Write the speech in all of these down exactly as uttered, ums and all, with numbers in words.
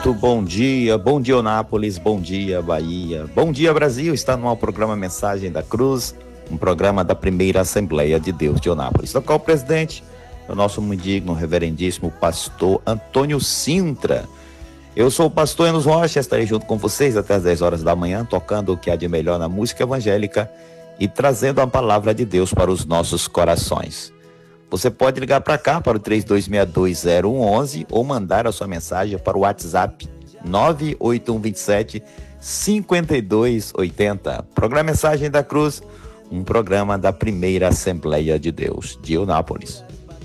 Bom dia, bom dia Onápolis, bom dia Bahia, bom dia Brasil. Está no ar o programa Mensagem da Cruz, um programa da primeira Assembleia de Deus de Onápolis, do qual o presidente é o nosso muito digno, reverendíssimo pastor Antônio Sintra. Eu sou o pastor Enos Rocha, estarei junto com vocês até às dez horas da manhã, tocando o que há de melhor na música evangélica e trazendo a palavra de Deus para os nossos corações. Você pode ligar para cá, para o três dois seis dois zero um um um ou mandar a sua mensagem para o WhatsApp nove oito um dois sete cinco dois oito zero. Programa Mensagem da Cruz, um programa da primeira Assembleia de Deus de Onápolis.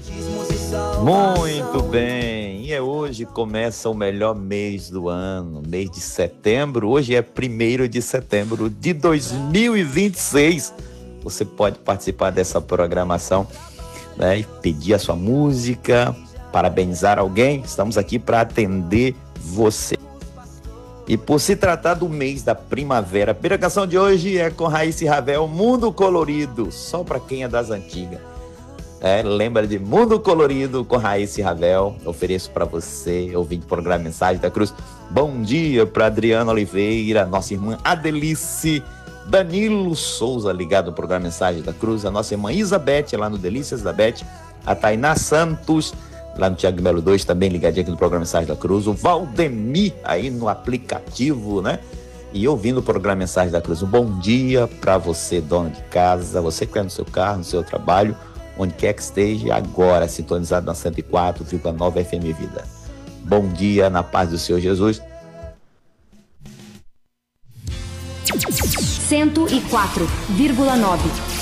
Muito bem, e é hoje que começa o melhor mês do ano, mês de setembro. Hoje é primeiro de setembro de dois mil e vinte e seis. Você pode participar dessa programação, né, e pedir a sua música, parabenizar alguém. Estamos aqui para atender você. E por se tratar do mês da primavera, a primeira canção de hoje é com Raíssa e Ravel, Mundo Colorido, só para quem é das antigas. É, lembra de Mundo Colorido com Raíssa e Ravel? Ofereço para você, ouvinte do programa Mensagem da Cruz. Bom dia para Adriana Oliveira, nossa irmã Adelice, Danilo Souza, ligado ao programa Mensagem da Cruz, a nossa irmã Isabete, lá no Delícias da Bete, a Tainá Santos, lá no Tiago Melo dois, também ligadinho aqui no programa Mensagem da Cruz, o Valdemir, aí no aplicativo, né? E ouvindo o programa Mensagem da Cruz. Um bom dia para você, dona de casa, você que está no seu carro, no seu trabalho, onde quer que esteja, agora sintonizado na cento e quatro vírgula nove F M Vida. Bom dia, na paz do Senhor Jesus. cento e quatro vírgula nove